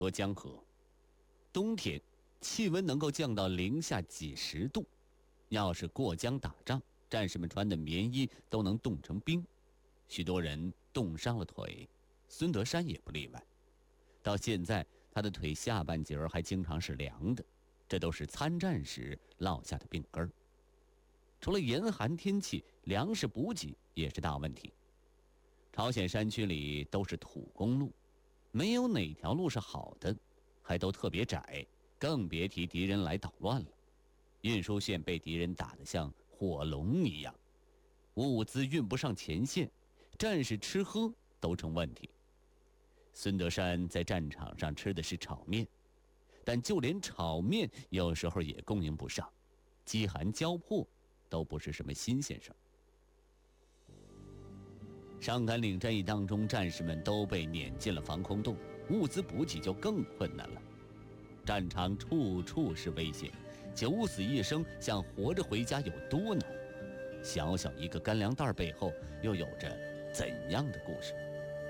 过江河，冬天气温能够降到零下几十度，要是过江打仗，战士们穿的棉衣都能冻成冰，许多人冻伤了腿，孙德山也不例外。到现在，他的腿下半截还经常是凉的，这都是参战时落下的病根儿。除了严寒天气，粮食补给也是大问题。朝鲜山区里都是土公路，没有哪条路是好的，还都特别窄，更别提敌人来捣乱了。运输线被敌人打得像火龙一样，物资运不上前线，战士吃喝都成问题。孙德山在战场上吃的是炒面，但就连炒面有时候也供应不上，饥寒交迫都不是什么新鲜事儿。上甘岭战役当中，战士们都被撵进了防空洞，物资补给就更困难了。战场处处是危险，九死一生想活着回家有多难？小小一个干粮袋背后又有着怎样的故事？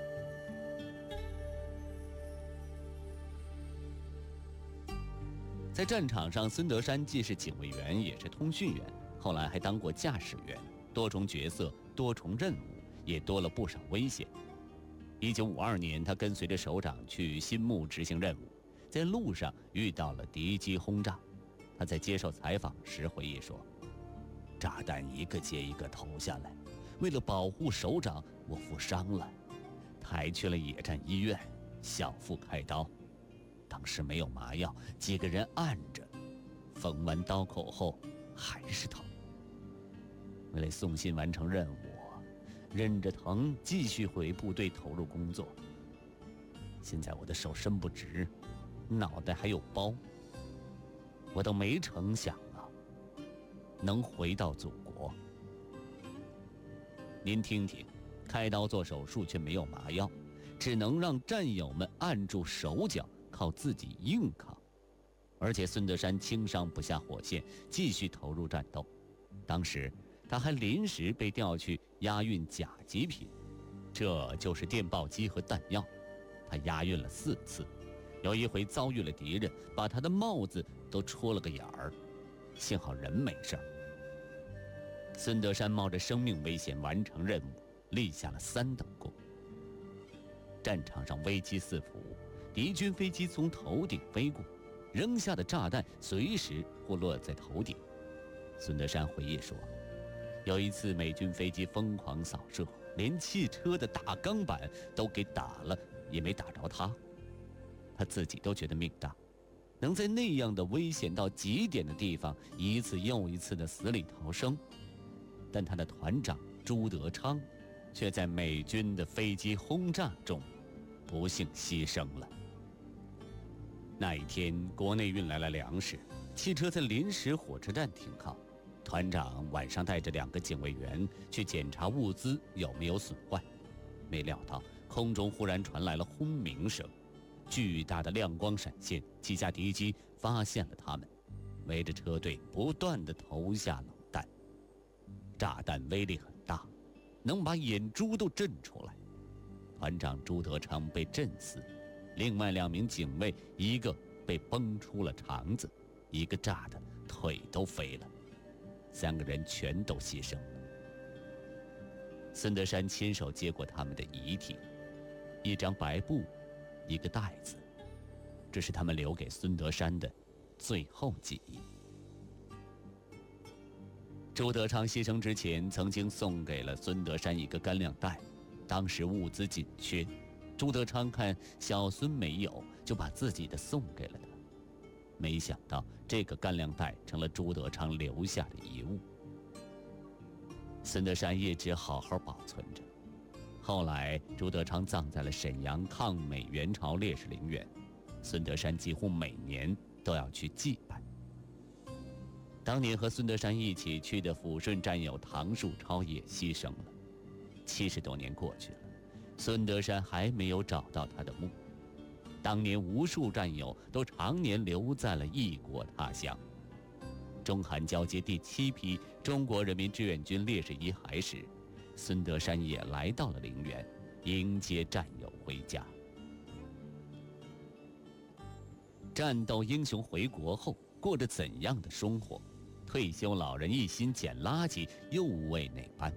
在战场上，孙德山既是警卫员，也是通讯员，后来还当过驾驶员，多重角色，多重任务，也多了不少危险。1952年，他跟随着首长去新木执行任务，在路上遇到了敌机轰炸。他在接受采访时回忆说：“炸弹一个接一个投下来，为了保护首长，我负伤了，抬去了野战医院，小腹开刀。当时没有麻药，几个人按着，缝完刀口后还是疼。为了送信完成任务，忍着疼继续回部队投入工作。现在我的手伸不直，脑袋还有包，我都没成想啊，能回到祖国。您听听，开刀做手术却没有麻药，只能让战友们按住手脚，靠自己硬扛。而且孙德山轻伤不下火线，继续投入战斗。当时他还临时被调去押运甲级品，这就是电报机和弹药。他押运了4次，有一回遭遇了敌人，把他的帽子都戳了个眼儿，幸好人没事儿。孙德山冒着生命危险完成任务，立下了3等功。战场上危机四伏，敌军飞机从头顶飞过，扔下的炸弹随时会落在头顶。孙德山回忆说，有一次美军飞机疯狂扫射，连汽车的大钢板都给打了，也没打着他。他自己都觉得命大，能在那样的危险到极点的地方一次又一次的死里逃生。但他的团长朱德昌却在美军的飞机轰炸中不幸牺牲了。那一天，国内运来了粮食，汽车在临时火车站停靠。团长晚上带着2个警卫员去检查物资有没有损坏，没料到空中忽然传来了轰鸣声，巨大的亮光闪现，几架敌机发现了他们，围着车队不断地投下冷弹。炸弹威力很大，能把眼珠都震出来。团长朱德昌被震死，另外2名警卫，一个被崩出了肠子，一个炸得腿都飞了，3个人全都牺牲了。孙德山亲手接过他们的遗体，一张白布，一个袋子，这是他们留给孙德山的最后记忆。朱德昌牺牲之前曾经送给了孙德山一个干粮袋，当时物资紧缺，朱德昌看小孙没有，就把自己的送给了他。没想到这个干粮袋成了朱德昌留下的遗物，孙德山一直好好保存着。后来朱德昌葬在了沈阳抗美援朝烈士陵园，孙德山几乎每年都要去祭拜。当年和孙德山一起去的抚顺战友唐树超也牺牲了。70多年过去了，孙德山还没有找到他的墓。当年无数战友都常年留在了异国他乡。中韩交接第7批中国人民志愿军烈士遗骸时，孙德山也来到了陵园，迎接战友回家。 战斗英雄回国后过着怎样的生活？退休老人一心捡垃圾，又为哪般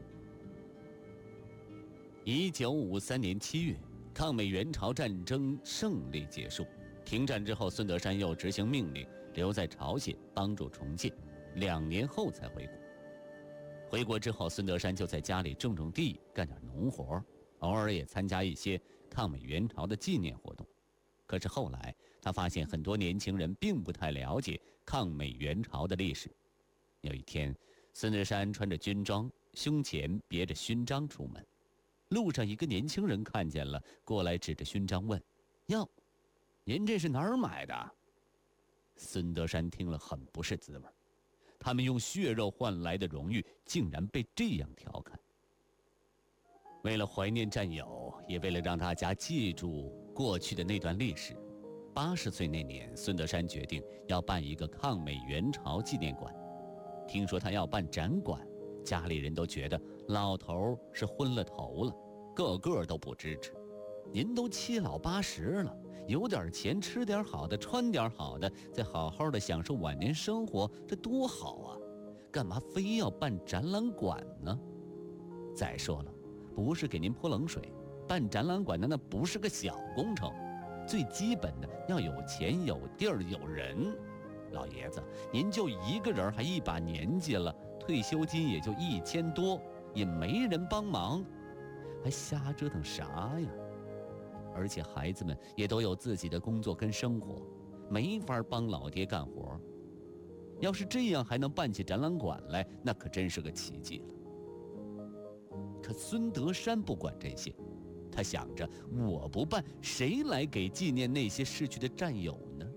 ？1953年7月，抗美援朝战争胜利结束。停战之后，孙德山又执行命令，留在朝鲜帮助重建，2年后才回国。回国之后，孙德山就在家里种种地，干点农活，偶尔也参加一些抗美援朝的纪念活动。可是后来，他发现很多年轻人并不太了解抗美援朝的历史。有一天，孙德山穿着军装，胸前别着勋章出门，路上一个年轻人看见了，过来指着勋章问：“哟，您这是哪儿买的？”孙德山听了很不是滋味，他们用血肉换来的荣誉，竟然被这样调侃。为了怀念战友，也为了让大家记住过去的那段历史，80岁那年，孙德山决定要办一个抗美援朝纪念馆。听说他要办展馆，家里人都觉得老头是昏了头了，个个都不支持。您都7老80了，有点钱，吃点好的，穿点好的，再好好的享受晚年生活，这多好啊！干嘛非要办展览馆呢？再说了，不是给您泼冷水，办展览馆的那不是个小工程，最基本的要有钱、有地儿、有人。老爷子，您就一个人，还一把年纪了，退休金也就1000多，也没人帮忙，还瞎折腾啥呀？而且孩子们也都有自己的工作跟生活，没法帮老爹干活。要是这样还能办起展览馆来，那可真是个奇迹了。可孙德山不管这些，他想着我不办，谁来给纪念那些逝去的战友呢？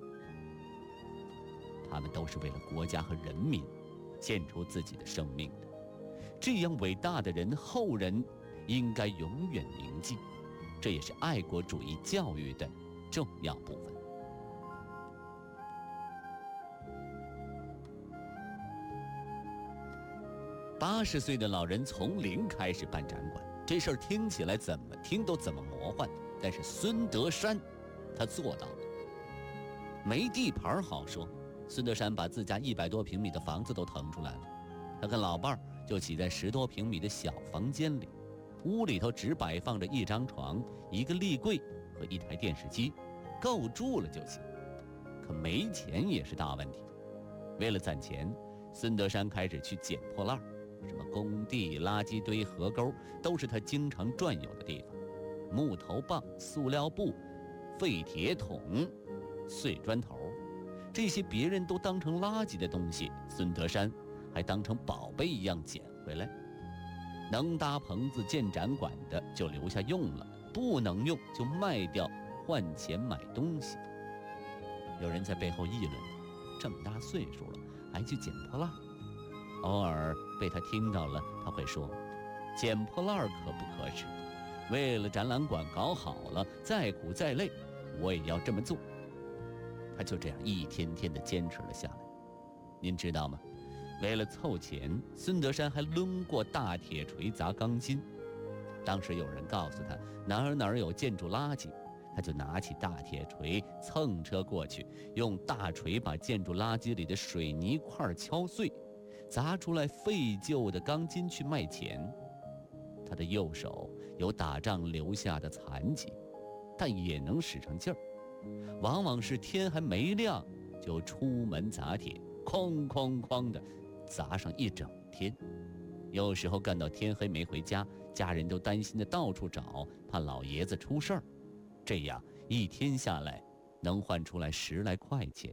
他们都是为了国家和人民献出自己的生命的，这样伟大的人，后人应该永远铭记，这也是爱国主义教育的重要部分。80岁的老人从零开始办展馆，这事儿听起来怎么听都怎么魔幻，但是孙德山他做到了。没地盘好说，孙德山把自家100多平米的房子都腾出来了，他跟老伴儿就挤在10多平米的小房间里，屋里头只摆放着1张床、1个立柜和1台电视机，够住了就行。可没钱也是大问题。为了攒钱，孙德山开始去捡破烂，什么工地、垃圾堆、河沟，都是他经常转悠的地方。木头棒、塑料布、废铁桶、碎砖头，这些别人都当成垃圾的东西，孙德山还当成宝贝一样捡回来。能搭棚子建展馆的就留下用了，不能用就卖掉换钱买东西。有人在背后议论他，这么大岁数了还去捡破烂。偶尔被他听到了，他会说：捡破烂可不可耻？为了展览馆搞好了，再苦再累，我也要这么做。他就这样一天天地坚持了下来。您知道吗？为了凑钱，孙德山还抡过大铁锤砸钢筋。当时有人告诉他哪儿有建筑垃圾，他就拿起大铁锤蹭车过去，用大锤把建筑垃圾里的水泥块敲碎，砸出来废旧的钢筋去卖钱。他的右手有打仗留下的残疾，但也能使上劲儿，往往是天还没亮就出门砸铁，哐哐哐的砸上一整天。有时候干到天黑没回家，家人都担心的到处找，怕老爷子出事儿。这样一天下来能换出来10来块钱。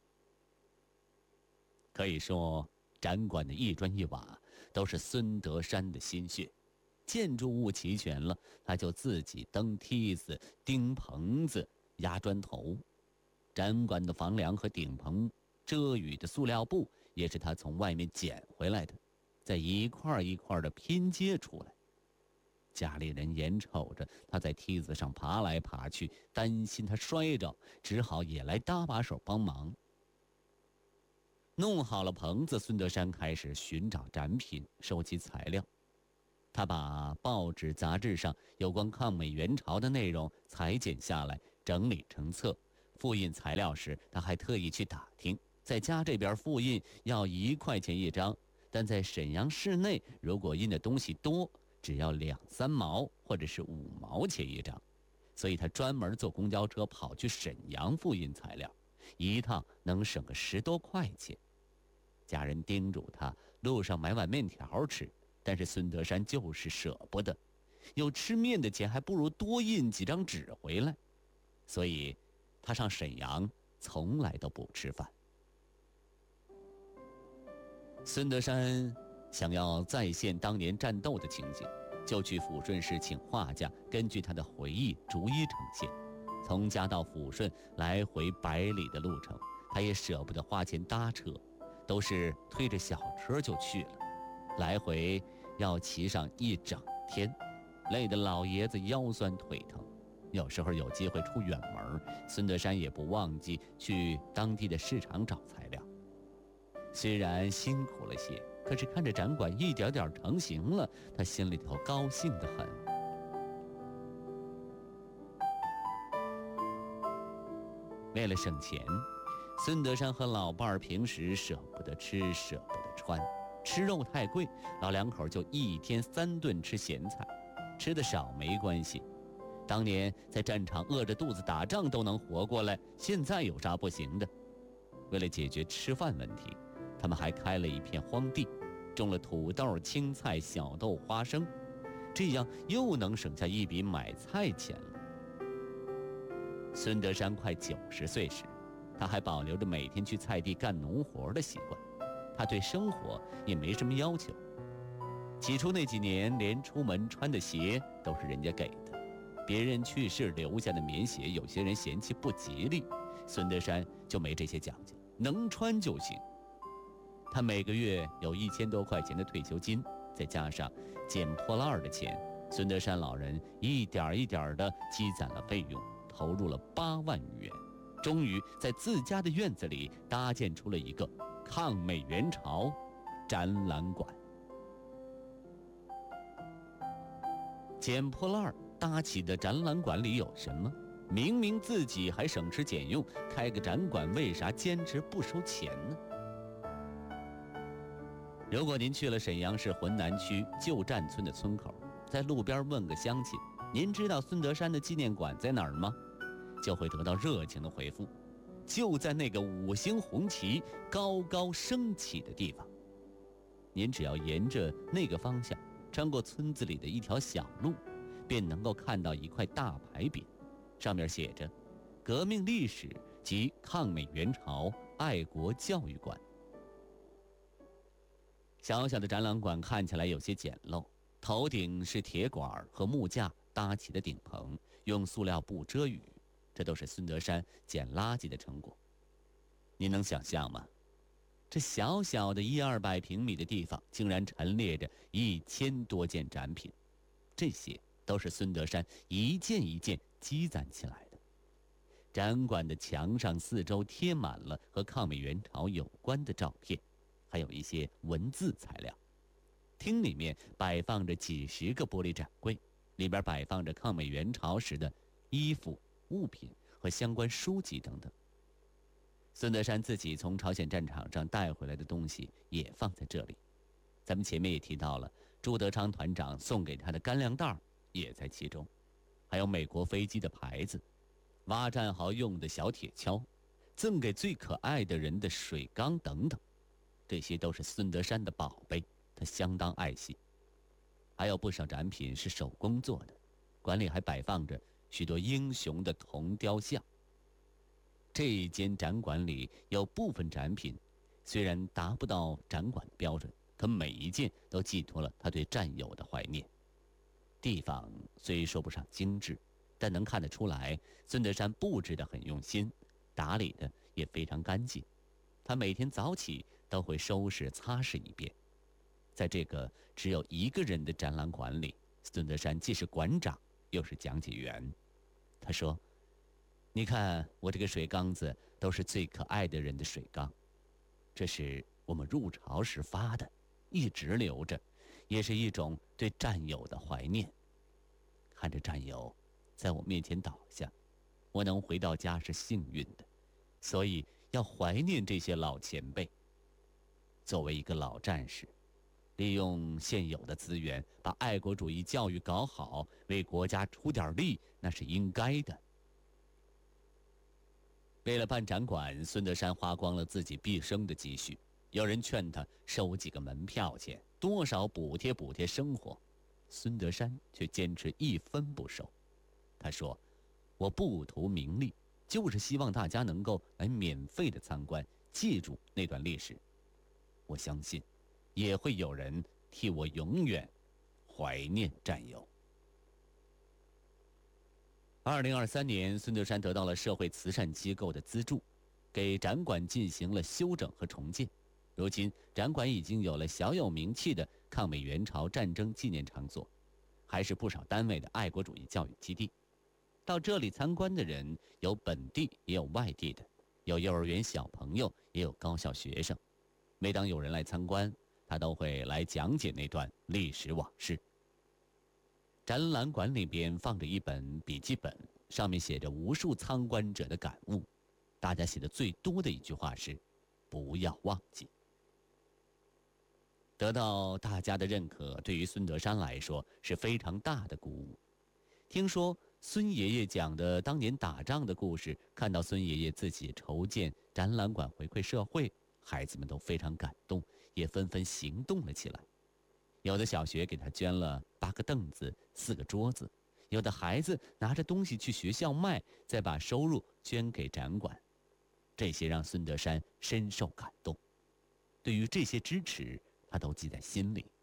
可以说展馆的一砖一瓦都是孙德山的心血。建筑物齐全了，他就自己蹬梯子、钉棚子、压砖头。展馆的房梁和顶棚遮雨的塑料布也是他从外面捡回来的，再一块一块的拼接出来。家里人眼瞅着他在梯子上爬来爬去，担心他摔着，只好也来搭把手帮忙。弄好了棚子，孙德山开始寻找展品，收集材料。他把报纸杂志上有关抗美援朝的内容裁剪下来，整理成册， 复印材料时，他还特意去打听，在家这边复印要1块钱一张，但在沈阳市内，如果印的东西多，只要2、3毛或者是5毛钱一张。所以他专门坐公交车跑去沈阳复印材料，一趟能省个10多块钱。家人叮嘱他路上买碗面条吃，但是孙德山就是舍不得，有吃面的钱还不如多印几张纸回来，所以他上沈阳从来都不吃饭。孙德山想要再现当年战斗的情景，就去抚顺市请画家，根据他的回忆逐一呈现。从家到抚顺来回100里的路程，他也舍不得花钱搭车，都是推着小车就去了，来回要骑上1整天，累得老爷子腰酸腿疼。有时候有机会出远门，孙德山也不忘记去当地的市场找材料。虽然辛苦了些，可是看着展馆一点点成型了，他心里头高兴得很。为了省钱，孙德山和老伴儿平时舍不得吃，舍不得穿，吃肉太贵，老两口就1天3顿吃咸菜，吃得少没关系。当年在战场饿着肚子打仗都能活过来，现在有啥不行的？为了解决吃饭问题，他们还开了一片荒地，种了土豆、青菜、小豆、花生，这样又能省下一笔买菜钱了。孙德山快90岁时，他还保留着每天去菜地干农活的习惯，他对生活也没什么要求。起初那几年，连出门穿的鞋都是人家给的，别人去世留下的棉鞋，有些人嫌弃不吉利，孙德山就没这些讲究，能穿就行。他每个月有1000多块钱的退休金，再加上捡破烂的钱，孙德山老人一点一点地积攒了费用，投入了8万余元，终于在自家的院子里搭建出了一个抗美援朝展览馆。捡破烂搭起的展览馆里有什么？明明自己还省吃俭用，开个展馆，为啥坚持不收钱呢？如果您去了沈阳市浑南区旧站村的村口，在路边问个乡亲，您知道孙德山的纪念馆在哪儿吗？就会得到热情的回复，就在那个5星红旗高高升起的地方。您只要沿着那个方向，穿过村子里的一条小路，便能够看到一块大牌匾，上面写着“革命历史及抗美援朝爱国教育馆”。小小的展览馆看起来有些简陋，头顶是铁管和木架搭起的顶棚，用塑料布遮雨，这都是孙德山捡垃圾的成果。您能想象吗？这小小的100-200平米的地方，竟然陈列着1000多件展品，这些都是孙德山一件一件积攒起来的。展馆的墙上四周贴满了和抗美援朝有关的照片，还有一些文字材料。厅里面摆放着几十个玻璃展柜，里边摆放着抗美援朝时的衣服、物品和相关书籍等等。孙德山自己从朝鲜战场上带回来的东西也放在这里。咱们前面也提到了，朱德昌团长送给他的干粮袋也在其中，还有美国飞机的牌子、挖战壕用的小铁锹、赠给最可爱的人的水缸等等，这些都是孙德山的宝贝，他相当爱惜。还有不少展品是手工做的，馆里还摆放着许多英雄的铜雕像。这一间展馆里有部分展品虽然达不到展馆的标准，可每一件都寄托了他对战友的怀念。地方虽说不上精致，但能看得出来孙德山布置得很用心，打理得也非常干净。他每天早起都会收拾擦拭一遍。在这个只有1个人的展览馆里，孙德山既是馆长又是讲解员。他说，你看我这个水缸子都是最可爱的人的水缸，这是我们入朝时发的，一直留着，也是一种对战友的怀念。看着战友在我面前倒下， 我能回到家是幸运的，所以要怀念这些老前辈。作为一个老战士，利用现有的资源，把爱国主义教育搞好，为国家出点力，那是应该的。为了办展馆，孙德山花光了自己毕生的积蓄。有人劝他收几个门票钱，多少补贴生活。孙德山却坚持一分不收。他说：“我不图名利，就是希望大家能够来免费的参观，记住那段历史。我相信，也会有人替我永远怀念战友。” 2023年，孙德山得到了社会慈善机构的资助，给展馆进行了修整和重建。如今，展馆已经有了小有名气的抗美援朝战争纪念场所，还是不少单位的爱国主义教育基地。到这里参观的人有本地也有外地的，有幼儿园小朋友，也有高校学生。每当有人来参观，他都会来讲解那段历史往事。展览馆里边放着一本笔记本，上面写着无数参观者的感悟。大家写的最多的一句话是：“不要忘记。”得到大家的认可，对于孙德山来说是非常大的鼓舞。听说孙爷爷讲的当年打仗的故事，看到孙爷爷自己筹建展览馆回馈社会，孩子们都非常感动，也纷纷行动了起来。有的小学给他捐了8个凳子、4个桌子，有的孩子拿着东西去学校卖，再把收入捐给展馆。这些让孙德山深受感动，对于这些支持，他都记在心里。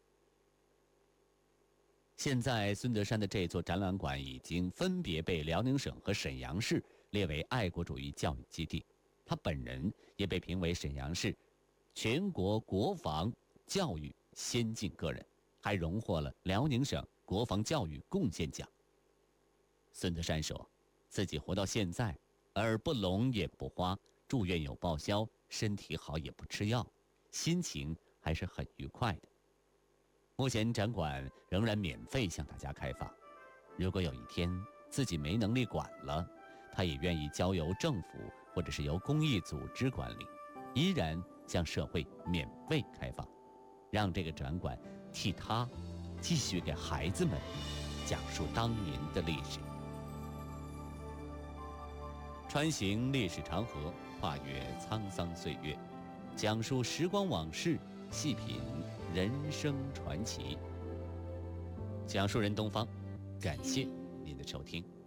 现在，孙德山的这座展览馆已经分别被辽宁省和沈阳市列为爱国主义教育基地，他本人也被评为沈阳市全国国防教育先进个人，还荣获了辽宁省国防教育贡献奖。孙德山说，自己活到现在，耳不聋眼不花，住院有报销，身体好也不吃药，心情还是很愉快的。目前展馆仍然免费向大家开放，如果有一天自己没能力管了，他也愿意交由政府或者是由公益组织管理，依然向社会免费开放，让这个展馆替他继续给孩子们讲述当年的历史。穿行历史长河，跨越沧桑岁月，讲述时光往事，细品人生传奇。讲述人东方，感谢您的收听。